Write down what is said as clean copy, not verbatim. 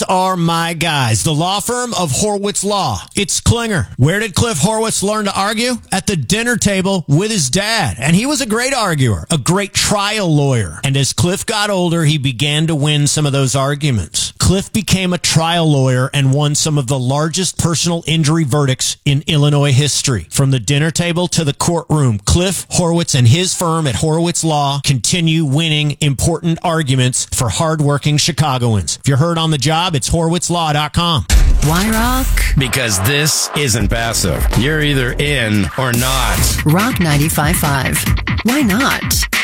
Are my guys, the law firm of Horwitz Law. It's Klinger. Where did Cliff Horwitz learn to argue? At the dinner table with his dad. And he was a great arguer, a great trial lawyer. And as Cliff got older, he began to win some of those arguments. Cliff became a trial lawyer and won some of the largest personal injury verdicts in Illinois history. From the dinner table to the courtroom, Cliff Horwitz and his firm at Horwitz Law continue winning important arguments for hardworking Chicagoans. If you're hurt on the job, it's HorwitzLaw.com. Why rock? Because this isn't passive. You're either in or not. Rock 95.5. Why not?